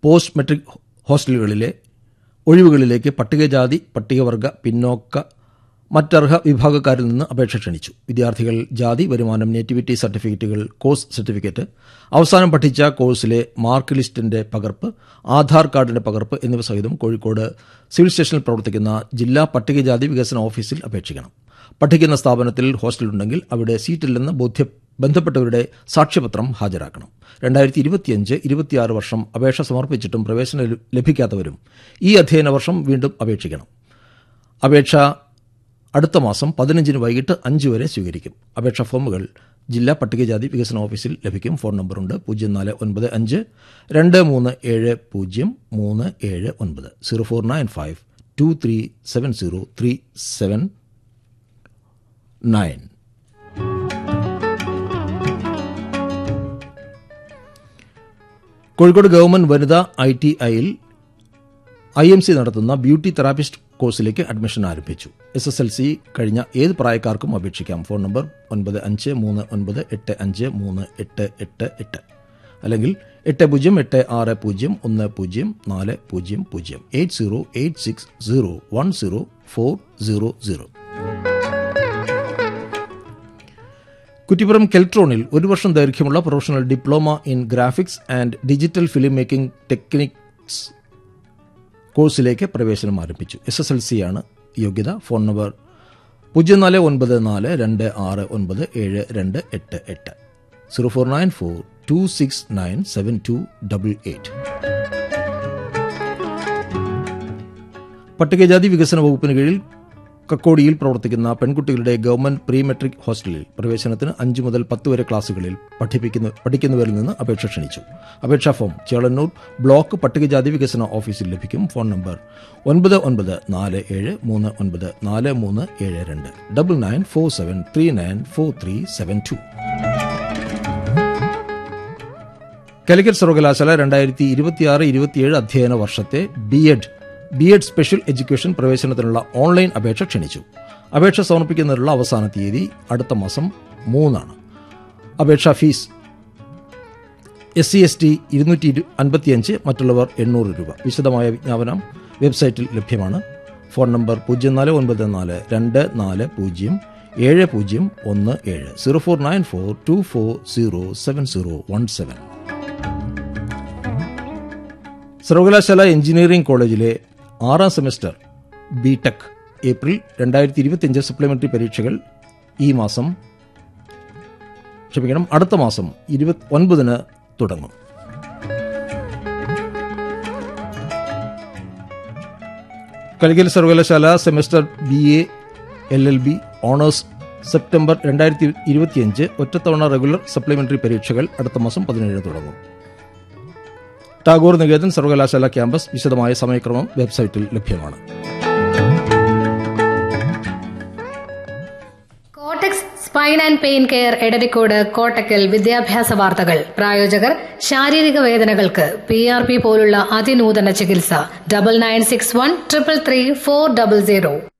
Post metric ഹോസ്റ്റലുകളിലെ ഒഴിവുകളിലേക്ക് പട്ടികജാതി, പട്ടികവർഗ, പിന്നോക്ക, മറ്റർഹ വിഭാഗക്കാരിൽ നിന്ന് അപേക്ഷ ക്ഷണിച്ചു. വിദ്യാർത്ഥികൾ ജാതി, വരുമാനം, നേറ്റിവിറ്റി സർട്ടിഫിക്കറ്റുകൾ, കോഴ്സ് സർട്ടിഫിക്കറ്റ്, അവസാനം പഠിച്ച കോഴ്സിലെ മാർക്ക് ലിസ്റ്റിന്റെ പകർപ്പ്, ആധാർ കാർഡിന്റെ പകർപ്പ് എന്നിവ സഹിതം കോഴിക്കോട് സിവിൽ സ്റ്റേഷനിൽ പ്രവർത്തിക്കുന്ന ജില്ലാ പട്ടികജാതി വികസന ഓഫീസിൽ അപേക്ഷിക്കണം. പഠിക്കുന്ന സ്ഥാപനത്തിൽ ഹോസ്റ്റലുണ്ടെങ്കിൽ അവിടെ സീറ്റില്ലെന്ന് ബന്ധപ്പെട്ടവരുടെ സാക്ഷ്യപത്രം ഹാജരാക്കണം. 2025-26 വർഷം അപേക്ഷ സമർപ്പിച്ചിട്ടും പ്രവേശനം ലഭിക്കാത്തവരും ഈ അധ്യയന വർഷം വീണ്ടും അപേക്ഷിക്കണം. അപേക്ഷ അടുത്ത മാസം 15 വൈകിട്ട് 5 വരെ സ്വീകരിക്കും. അപേക്ഷാ ഫോമുകൾ ജില്ലാ പട്ടികജാതി വികസന ഓഫീസിൽ ലഭിക്കും. ഫോൺ നമ്പറുണ്ട് 0495 2370 379 0495 2370 379. കോഴിക്കോട് ഗവൺമെന്റ് വനിതാ ITIയിൽ IMC നടത്തുന്ന ബ്യൂട്ടി തെറാപ്പിസ്റ്റ് കോഴ്സിലേക്ക് അഡ്മിഷൻ ആരംഭിച്ചു. SSLC കഴിഞ്ഞ ഏത് പ്രായക്കാർക്കും അപേക്ഷിക്കാം. ഫോൺ നമ്പർ 9539853888 അല്ലെങ്കിൽ 8086010400 8086010400. കുറ്റിപ്പുറം കെൽട്രോണിൽ 1 വർഷം ദൈർഘ്യമുള്ള professional diploma in graphics and digital film making techniques കോഴ്സിലേക്ക് പ്രവേശനം ആരംഭിച്ചു. SSLCയാണ് യോഗ്യത. Phone number 0494269788 0494269728. പട്ടികജാതി വികസന വകുപ്പിന് കീഴിൽ കക്കോടിയിൽ പ്രവർത്തിക്കുന്ന പെൺകുട്ടികളുടെ ഗവൺമെന്റ് പ്രീ മെട്രിക് ഹോസ്റ്റലിൽ പ്രവേശനത്തിന് 5 മുതൽ 10 വരെ ക്ലാസുകളിൽ പഠിക്കുന്നവരിൽ നിന്ന് അപേക്ഷ ക്ഷണിച്ചു. അപേക്ഷാ ഫോം ചേളന്നൂർ ബ്ലോക്ക് പട്ടികജാതി വികസന ഓഫീസിൽ ലഭിക്കും. Phone number 9947394372 9947394372. കാലിക്കറ്റ് സർവകലാശാല 2026-27 അധ്യയന വർഷത്തെ ബിഎഡ് സ്പെഷ്യൽ എഡ്യൂക്കേഷൻ പ്രവേശനത്തിനുള്ള ഓൺലൈൻ അപേക്ഷ ക്ഷണിച്ചു. അപേക്ഷ സമർപ്പിക്കുന്നതിനുള്ള അവസാന തീയതി അടുത്ത മാസം 3. അപേക്ഷാ ഫീസ് SC/ST 255, മറ്റുള്ളവർ 800 രൂപ. വിശദമായ വിജ്ഞാപനം വെബ്സൈറ്റിൽ ലഭ്യമാണ്. Phone number 0492407017 0494240717. സർവകലാശാല എഞ്ചിനീയറിംഗ് കോളേജിലെ 6ാം സെമസ്റ്റർ ബിടെക് ഏപ്രിൽ 2025 സപ്ലിമെന്ററി പരീക്ഷകൾ അടുത്ത മാസം 29 തുടങ്ങും. കാലിക്കറ്റ് സർവകലാശാല semester BA LLB owners September 2025 ഒറ്റത്തവണ റെഗുലർ സപ്ലിമെന്ററി പരീക്ഷകൾ അടുത്ത മാസം 17 തുടങ്ങും. ടാഗോർ നികേതൻ സർവകലാശാല ക്യാമ്പസ് വിശദമായ സമയക്രമം വെബ്സൈറ്റിൽ ലഭ്യമാണ്. കോട്ടക്സ് spine and pain care Edarikode Kottakkal വിദ്യാഭ്യാസ വാർത്തകൾ. പ്രായോജകർ ശാരീരിക വേദനകൾക്ക് PRP പോലുള്ള അതിനൂതന ചികിത്സ 9961 333 400.